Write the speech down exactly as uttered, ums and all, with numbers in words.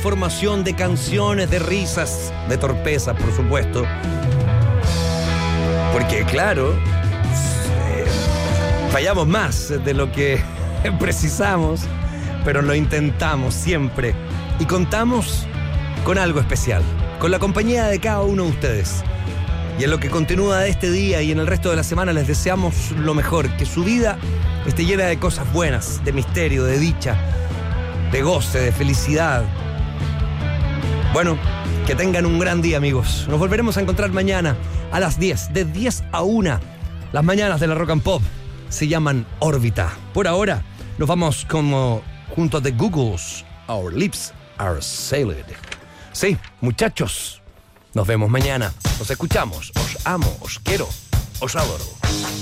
información, de canciones, de risas, de torpeza, por supuesto. Porque, claro, eh, fallamos más de lo que precisamos, pero lo intentamos siempre. Y contamos con algo especial, con la compañía de cada uno de ustedes. Y en lo que continúa de este día y en el resto de la semana les deseamos lo mejor, que su vida esté llena de cosas buenas, de misterio, de dicha, de goce, de felicidad. Bueno, que tengan un gran día, amigos. Nos volveremos a encontrar mañana a las diez, de diez a una. Las mañanas de la Rock and Pop se llaman Órbita. Por ahora, nos vamos como junto a The Googles. Our lips are sealed. Sí, muchachos, nos vemos mañana. Os escuchamos. Os amo, os quiero, os adoro.